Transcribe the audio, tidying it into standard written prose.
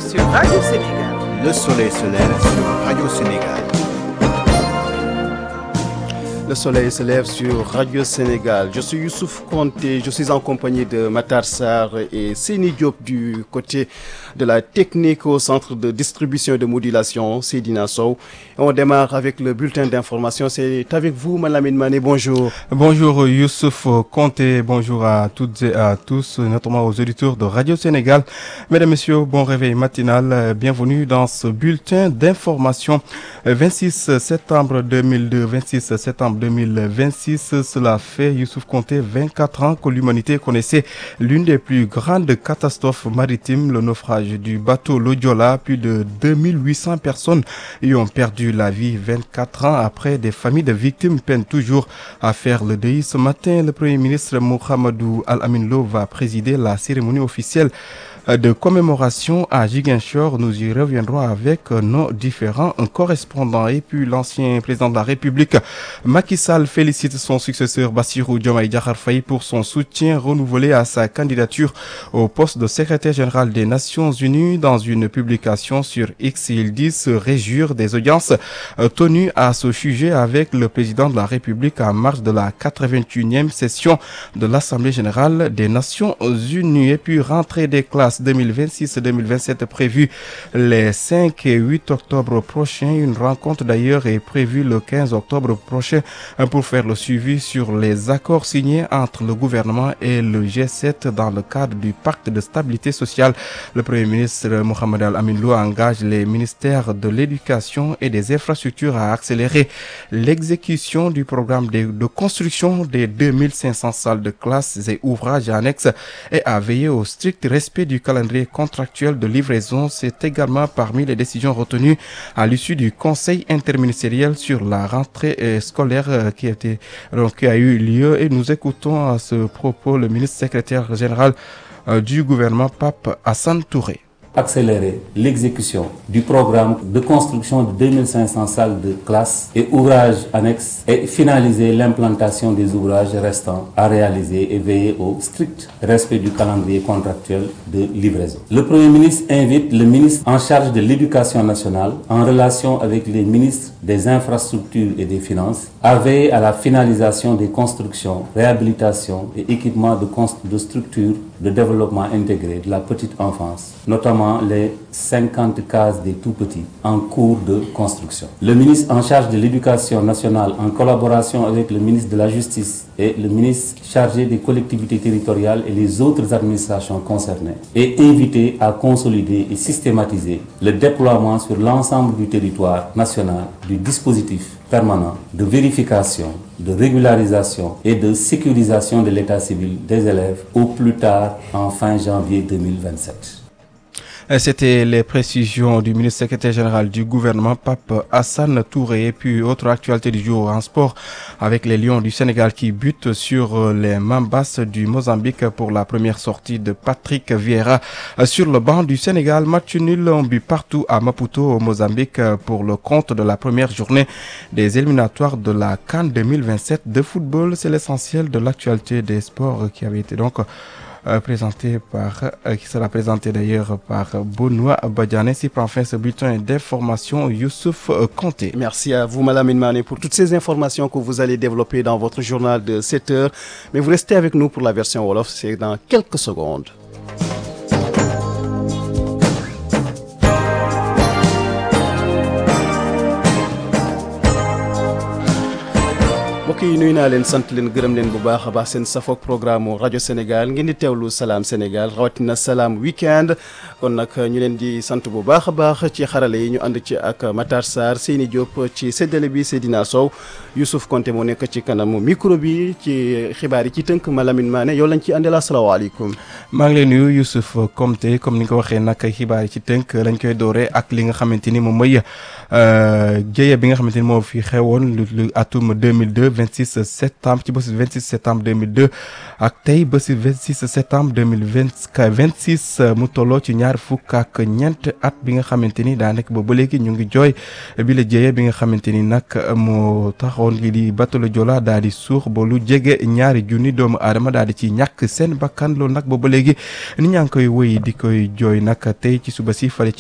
sur Radio Sénégal. Le soleil se lève sur Radio Sénégal. Le soleil se lève sur Radio Sénégal. Je suis Youssouf Konté, je suis en compagnie de Matar Sarr et Seni Diop du côté de la technique au centre de distribution et de modulation, Seydina Sow. On démarre avec le bulletin d'information. C'est avec vous, Malamine Mané. Bonjour. Bonjour Youssouf Konté, bonjour à toutes et à tous, notamment aux auditeurs de Radio Sénégal. Mesdames, Messieurs, bon réveil matinal. Bienvenue dans ce bulletin d'information. 26 septembre 2002, 26 septembre 2026, cela fait, Youssouf Konté, 24 ans que l'humanité connaissait l'une des plus grandes catastrophes maritimes, le naufrage du bateau Lodiola. Plus de 2800 personnes y ont perdu la vie. 24 ans après, des familles de victimes peinent toujours à faire le deuil. Ce matin, le Premier ministre Mohamedou Al-Amin Lo va présider la cérémonie officielle de commémoration à Ziguinchor. Nous y reviendrons avec nos différents correspondants. Et puis l'ancien président de la République, Macky Sall, félicite son successeur Bassirou Diomaye Diakhar Faye pour son soutien renouvelé à sa candidature au poste de secrétaire général des Nations Unies. Dans une publication sur X, il dit se réjouir des audiences tenues à ce sujet avec le président de la République en marge de la 81e session de l'Assemblée générale des Nations Unies. Et puis rentrée des classes 2026-2027 prévue les 5 et 8 octobre prochains. Une rencontre d'ailleurs est prévue le 15 octobre prochain pour faire le suivi sur les accords signés entre le gouvernement et le G7 dans le cadre du pacte de stabilité sociale. Le Premier ministre Mohamed Al-Amin Lo engage les ministères de l'éducation et des infrastructures à accélérer l'exécution du programme de construction des 2500 salles de classe et ouvrages annexes et à veiller au strict respect du calendrier contractuel de livraison. C'est également parmi les décisions retenues à l'issue du conseil interministériel sur la rentrée scolaire qui a eu lieu. Et nous écoutons à ce propos le ministre secrétaire général du gouvernement, Pape Hassan Touré. Accélérer l'exécution du programme de construction de 2500 salles de classe et ouvrages annexes et finaliser l'implantation des ouvrages restants à réaliser et veiller au strict respect du calendrier contractuel de livraison. Le Premier ministre invite le ministre en charge de l'Éducation nationale, en relation avec les ministres des Infrastructures et des Finances, à veiller à la finalisation des constructions, réhabilitation et équipements de structures de développement intégré de la petite enfance, notamment les 50 cases des tout-petits en cours de construction. Le ministre en charge de l'Éducation nationale, en collaboration avec le ministre de la Justice et le ministre chargé des collectivités territoriales et les autres administrations concernées, est invité à consolider et systématiser le déploiement sur l'ensemble du territoire national du dispositif permanent de vérification, de régularisation et de sécurisation de l'état civil des élèves au plus tard en fin janvier 2027. C'était les précisions du ministre secrétaire général du gouvernement, Pape Hassan Touré. Et puis, autre actualité du jour en sport, avec les Lions du Sénégal qui butent sur les Mambas du Mozambique pour la première sortie de Patrick Vieira sur le banc du Sénégal. Match nul, un but partout à Maputo au Mozambique pour le compte de la première journée des éliminatoires de la CAN 2027 de football. C'est l'essentiel de l'actualité des sports qui avait été donc qui sera présenté d'ailleurs par Benoît Badiane. Si prend fin ce bulletin d'information, Youssouf Konté. Merci à vous, Malamine Mané, pour toutes ces informations que vous allez développer dans votre journal de 7 heures. Mais vous restez avec nous pour la version Wolof, c'est dans quelques secondes. mbokk yi nuyu naa leen sant leen gërëm leen bu baax a baax seen safoog programme rajo Sénégal ngeen di teewlu Salam Sénégal rawatina Salam Weekend kon nag ñu leen di sant bu baax a baax ci xarale yi ñu ànd ci ak Matar Sarr, Seyni Diop ci séddale bi, Seydina Sow, Youssouf Konté moo nekk ci kanamu micro bi ci xibaar yi ci tënk. Malamine Mané yow lañ ci àndal. asalaamaaleykum. maa ngi lay nuyu Youssouf Konté, comme ni nga ko waxee nag xibaar yi ci tënk lañ koy dooree ak li nga xamante ni moom mooy jéye bi nga xamante ni moo fi xewoon lu atum 2002 26 septembre ci bési 26 septembre 2002 ak tey bési 26 septembre 2026 mu tolloo ci ñaar fukk ak ñeent at bi nga xamante ni daa nekk ba léegi ñu ngi jooy bi la jéye bi nga xamante ni nag moo taxoon li di bateau Joola daal di suux ba lu jege ñaari junni doomu aadama daal di ci ñàkk seen bakkan loolu nag ba léegi nit ñaa ngi koy wëy di koy jooy nag tey ci suba si fale